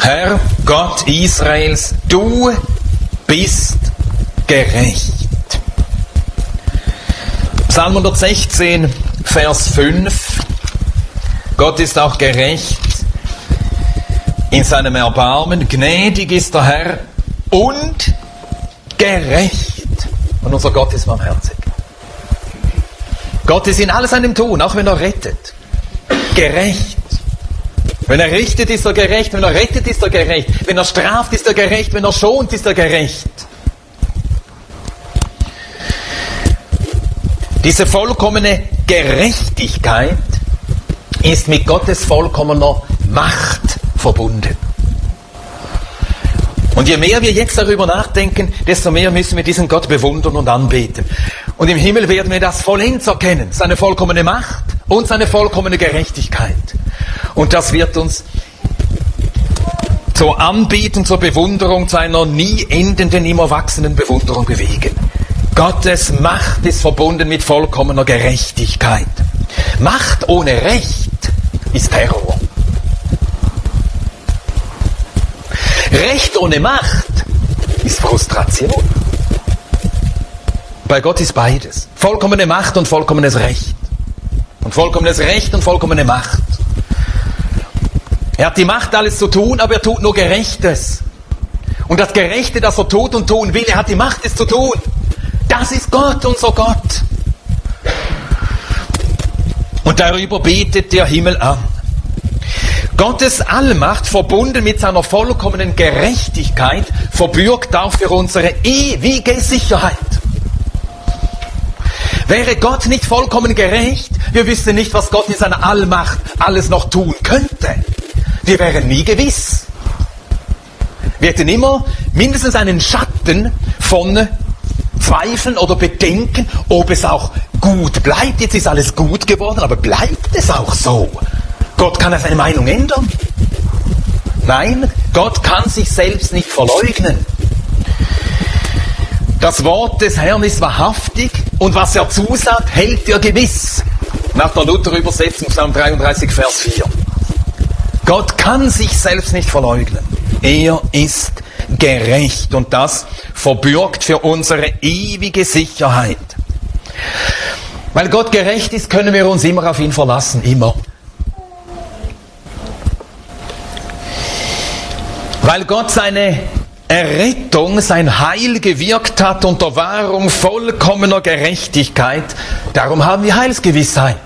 Herr Gott Israels, du bist gerecht. Psalm 116, Vers 5. Gott ist auch gerecht in seinem Erbarmen. Gnädig ist der Herr und gerecht. Und unser Gott ist barmherzig. Gott ist in all seinem Tun, auch wenn er rettet, gerecht. Wenn er richtet, ist er gerecht. Wenn er rettet, ist er gerecht. Wenn er straft, ist er gerecht. Wenn er schont, ist er gerecht. Diese vollkommene Gerechtigkeit ist mit Gottes vollkommener Macht verbunden. Und je mehr wir jetzt darüber nachdenken, desto mehr müssen wir diesen Gott bewundern und anbeten. Und im Himmel werden wir das vollends erkennen, seine vollkommene Macht und seine vollkommene Gerechtigkeit. Und das wird uns zur Anbetung, zur Bewunderung, zu einer nie endenden, immer wachsenden Bewunderung bewegen. Gottes Macht ist verbunden mit vollkommener Gerechtigkeit. Macht ohne Recht ist Terror. Recht ohne Macht ist Frustration. Bei Gott ist beides. Vollkommene Macht und vollkommenes Recht. Und vollkommenes Recht und vollkommene Macht. Er hat die Macht, alles zu tun, aber er tut nur Gerechtes. Und das Gerechte, das er tut und tun will, er hat die Macht, es zu tun. Das ist Gott, unser Gott. Und darüber betet der Himmel an. Gottes Allmacht, verbunden mit seiner vollkommenen Gerechtigkeit, verbürgt auch für unsere ewige Sicherheit. Wäre Gott nicht vollkommen gerecht, wir wüssten nicht, was Gott in seiner Allmacht alles noch tun könnte. Wir wären nie gewiss. Wir hätten immer mindestens einen Schatten von Zweifeln oder Bedenken, ob es auch gut bleibt. Jetzt ist alles gut geworden, aber bleibt es auch so? Gott kann seine Meinung ändern. Nein, Gott kann sich selbst nicht verleugnen. Das Wort des Herrn ist wahrhaftig und was er zusagt, hält er gewiss. Nach der Luther-Übersetzung, Psalm 33, Vers 4. Gott kann sich selbst nicht verleugnen. Er ist gerecht und das verbürgt für unsere ewige Sicherheit. Weil Gott gerecht ist, können wir uns immer auf ihn verlassen, immer. Weil Gott seine Errettung, sein Heil gewirkt hat unter Wahrung vollkommener Gerechtigkeit, darum haben wir Heilsgewissheit.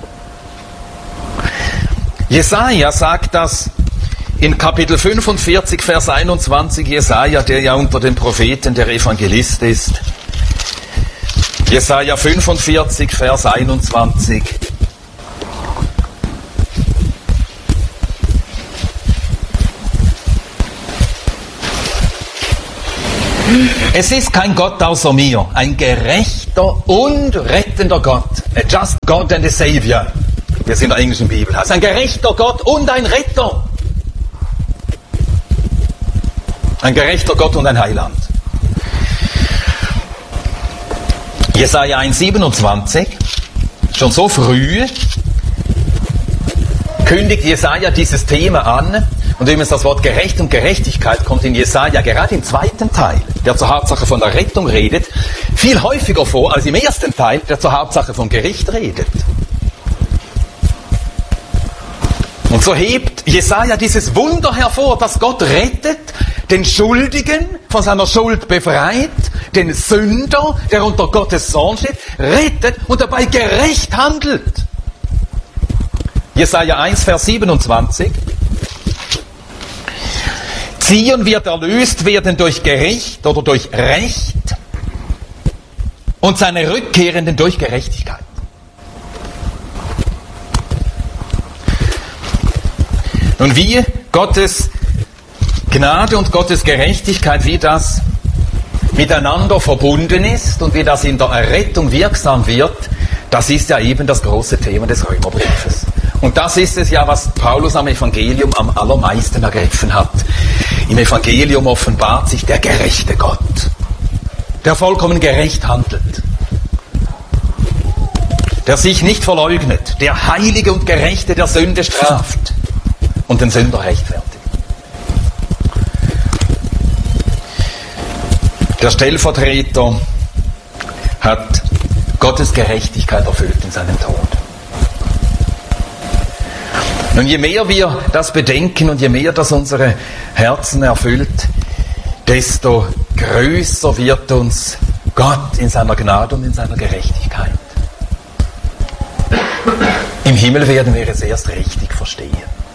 Jesaja sagt das in Kapitel 45, Vers 21, Jesaja, der ja unter den Propheten der Evangelist ist. Jesaja 45, Vers 21. Es ist kein Gott außer mir, ein gerechter und rettender Gott. A just God and a Savior, wie es in der englischen Bibel heißt. Ein gerechter Gott und ein Retter. Ein gerechter Gott und ein Heiland. Jesaja 1,27, schon so früh kündigt Jesaja dieses Thema an. Und übrigens das Wort Gerecht und Gerechtigkeit kommt in Jesaja gerade im zweiten Teil, der zur Hauptsache von der Rettung redet, viel häufiger vor als im ersten Teil, der zur Hauptsache vom Gericht redet. Und so hebt Jesaja dieses Wunder hervor, dass Gott rettet, den Schuldigen von seiner Schuld befreit, den Sünder, der unter Gottes Zorn steht, rettet und dabei gerecht handelt. Jesaja 1, Vers 27. Zion wird erlöst werden durch Gericht oder durch Recht und seine Rückkehrenden durch Gerechtigkeit. Nun, wie Gottes Gnade und Gottes Gerechtigkeit, wie das miteinander verbunden ist und wie das in der Errettung wirksam wird, das ist ja eben das große Thema des Römerbriefes. Und das ist es ja, was Paulus am Evangelium am allermeisten ergriffen hat. Im Evangelium offenbart sich der gerechte Gott, der vollkommen gerecht handelt, der sich nicht verleugnet, der Heilige und Gerechte, der Sünde straft und den Sünder rechtfertigt. Der Stellvertreter hat Gottes Gerechtigkeit erfüllt in seinem Tod. Und je mehr wir das bedenken und je mehr das unsere Herzen erfüllt, desto größer wird uns Gott in seiner Gnade und in seiner Gerechtigkeit. Im Himmel werden wir es erst richtig verstehen.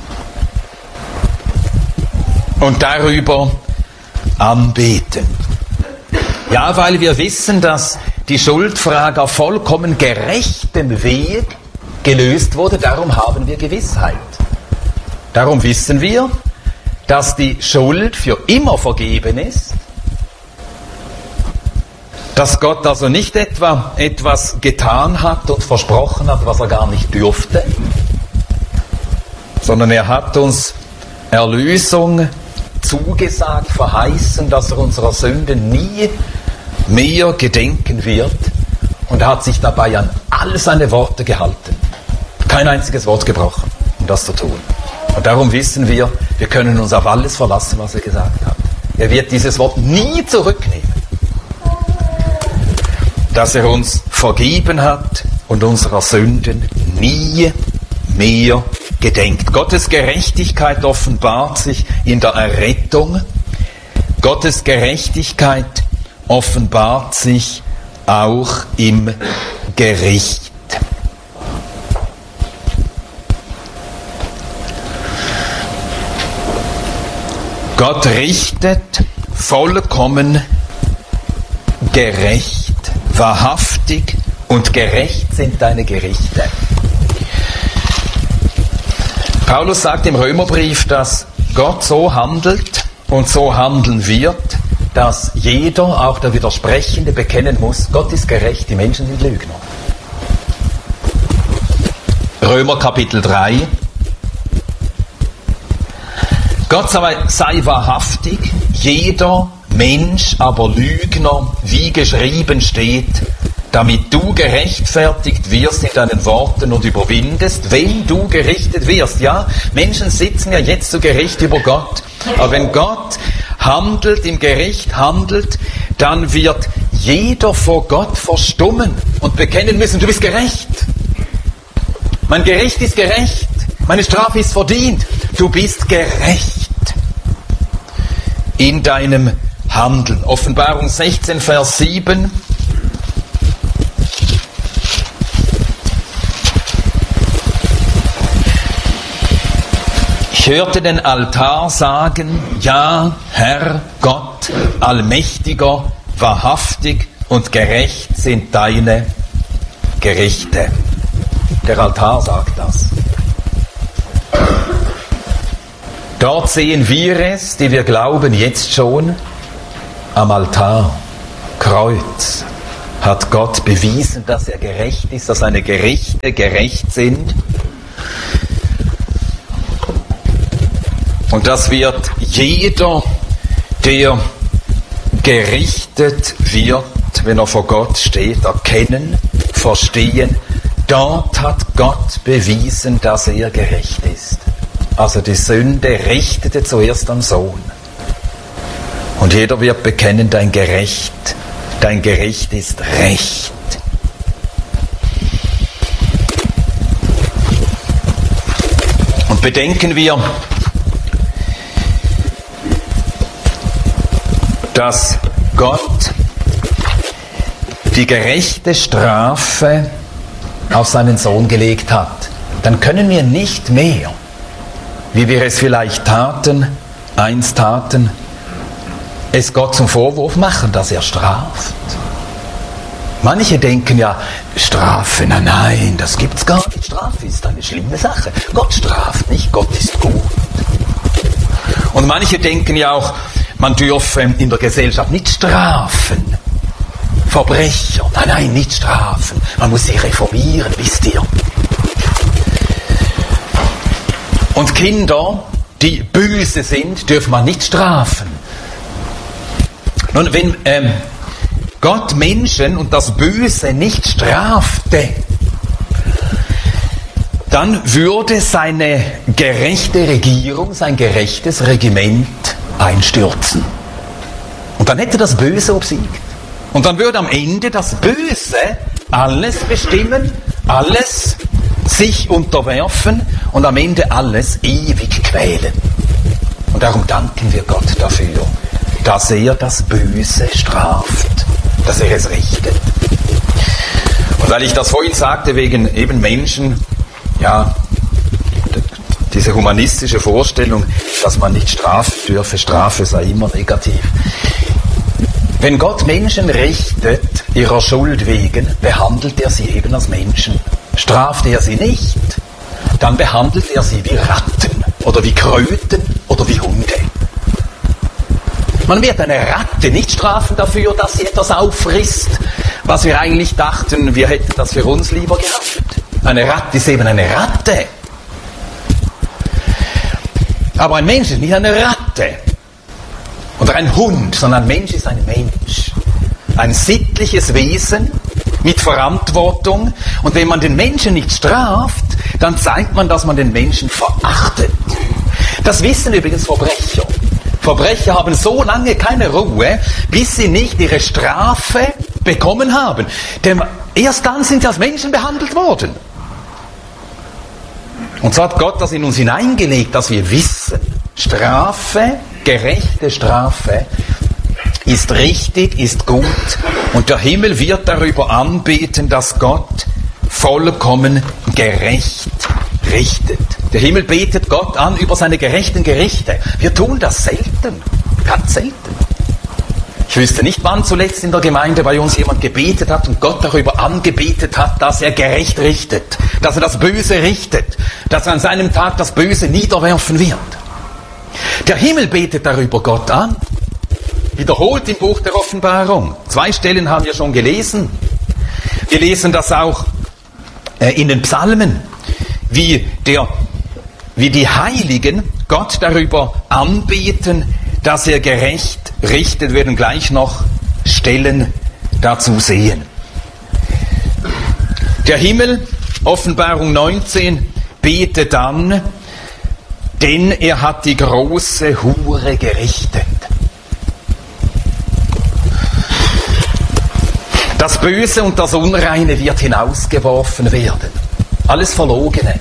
Und darüber anbeten. Ja, weil wir wissen, dass die Schuldfrage auf vollkommen gerechtem Weg gelöst wurde, darum haben wir Gewissheit. Darum wissen wir, dass die Schuld für immer vergeben ist, dass Gott also nicht etwa etwas getan hat und versprochen hat, was er gar nicht dürfte, sondern er hat uns Erlösung zugesagt, verheißen, dass er unserer Sünden nie mehr gedenken wird, und er hat sich dabei an all seine Worte gehalten. Kein einziges Wort gebrochen, um das zu tun. Und darum wissen wir können uns auf alles verlassen, was er gesagt hat. Er wird dieses Wort nie zurücknehmen. Dass er uns vergeben hat und unserer Sünden nie mehr gedenkt. Gottes Gerechtigkeit offenbart sich in der Errettung. Gottes Gerechtigkeit offenbart sich auch im Gericht. Gott richtet vollkommen gerecht, wahrhaftig und gerecht sind deine Gerichte. Paulus sagt im Römerbrief, dass Gott so handelt und so handeln wird, dass jeder, auch der Widersprechende, bekennen muss, Gott ist gerecht, die Menschen sind Lügner. Römer Kapitel 3. Gott sei wahrhaftig, jeder Mensch aber Lügner, wie geschrieben steht, damit du gerechtfertigt wirst in deinen Worten und überwindest, wenn du gerichtet wirst. Ja, Menschen sitzen ja jetzt zu Gericht über Gott, aber wenn Gott handelt, im Gericht handelt, dann wird jeder vor Gott verstummen und bekennen müssen, du bist gerecht. Mein Gericht ist gerecht, meine Strafe ist verdient, du bist gerecht in deinem Handeln. Offenbarung 16, Vers 7. Ich hörte den Altar sagen, ja, Herr Gott, allmächtiger, wahrhaftig und gerecht sind deine Gerichte. Der Altar sagt das. Dort sehen wir es, die wir glauben, jetzt schon am Altar. Kreuz hat Gott bewiesen, dass er gerecht ist, dass seine Gerichte gerecht sind. Und das wird jeder, der gerichtet wird, wenn er vor Gott steht, erkennen, verstehen. Dort hat Gott bewiesen, dass er gerecht ist. Also die Sünde richtete zuerst am Sohn. Und jeder wird bekennen, dein Gericht ist Recht. Und bedenken wir, dass Gott die gerechte Strafe auf seinen Sohn gelegt hat, dann können wir nicht mehr, wie wir es vielleicht einst taten, es Gott zum Vorwurf machen, dass er straft. Manche denken ja, Strafe, nein, das gibt's gar nicht. Strafe ist eine schlimme Sache. Gott straft nicht, Gott ist gut. Und manche denken ja auch, man dürfe in der Gesellschaft nicht strafen. Verbrecher, nein, nicht strafen. Man muss sie reformieren, wisst ihr. Und Kinder, die böse sind, dürfen man nicht strafen. Nun, wenn Gott Menschen und das Böse nicht strafte, dann würde seine gerechte Regierung, sein gerechtes Regiment einstürzen. Und dann hätte das Böse obsiegt. Und dann würde am Ende das Böse alles bestimmen, alles sich unterwerfen und am Ende alles ewig quälen. Und darum danken wir Gott dafür, dass er das Böse straft, dass er es richtet. Und weil ich das vorhin sagte, wegen eben Menschen, ja, diese humanistische Vorstellung, dass man nicht strafen dürfe, Strafe sei immer negativ. Wenn Gott Menschen richtet, ihrer Schuld wegen, behandelt er sie eben als Menschen. Straft er sie nicht, dann behandelt er sie wie Ratten oder wie Kröten oder wie Hunde. Man wird eine Ratte nicht strafen dafür, dass sie etwas auffrisst, was wir eigentlich dachten, wir hätten das für uns lieber gehabt. Eine Ratte ist eben eine Ratte. Aber ein Mensch ist nicht eine Ratte oder ein Hund, sondern ein Mensch ist ein Mensch. Ein sittliches Wesen mit Verantwortung. Und wenn man den Menschen nicht straft, dann zeigt man, dass man den Menschen verachtet. Das wissen übrigens Verbrecher. Verbrecher haben so lange keine Ruhe, bis sie nicht ihre Strafe bekommen haben. Denn erst dann sind sie als Menschen behandelt worden. Und so hat Gott das in uns hineingelegt, dass wir wissen, Strafe, gerechte Strafe, ist richtig, ist gut. Und der Himmel wird darüber anbeten, dass Gott vollkommen gerecht richtet. Der Himmel betet Gott an über seine gerechten Gerichte. Wir tun das selten, ganz selten. Ich wüsste nicht, wann zuletzt in der Gemeinde bei uns jemand gebetet hat und Gott darüber angebetet hat, dass er gerecht richtet, dass er das Böse richtet, dass er an seinem Tag das Böse niederwerfen wird. Der Himmel betet darüber Gott an, wiederholt im Buch der Offenbarung. 2 Stellen haben wir schon gelesen. Wir lesen das auch in den Psalmen, wie die Heiligen Gott darüber anbeten, dass er gerecht richtet. Wir werden gleich noch Stellen dazu sehen. Der Himmel, Offenbarung 19, betet an, denn er hat die große Hure gerichtet. Das Böse und das Unreine wird hinausgeworfen werden. Alles Verlogene,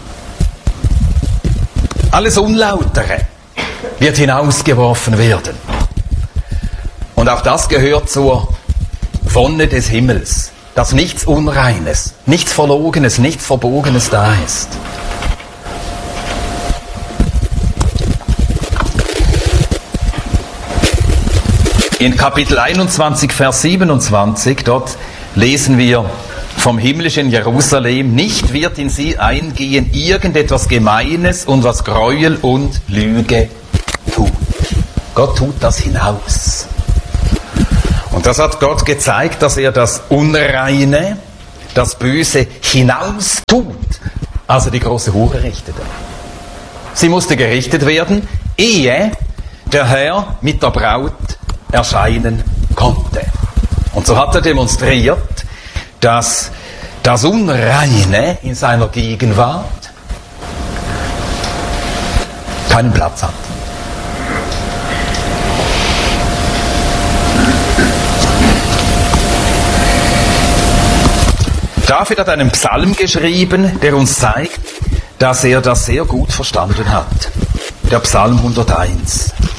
alles Unlautere wird hinausgeworfen werden. Und auch das gehört zur Wonne des Himmels, dass nichts Unreines, nichts Verlogenes, nichts Verbogenes da ist. In Kapitel 21, Vers 27, dort lesen wir vom himmlischen Jerusalem, nicht wird in sie eingehen irgendetwas Gemeines und was Gräuel und Lüge tut. Gott tut das hinaus. Und das hat Gott gezeigt, dass er das Unreine, das Böse hinaus tut, als er die große Hure richtete. Sie musste gerichtet werden, ehe der Herr mit der Braut erscheinen konnte. Und so hat er demonstriert, dass das Unreine in seiner Gegenwart keinen Platz hat. David hat einen Psalm geschrieben, der uns zeigt, dass er das sehr gut verstanden hat. Der Psalm 101.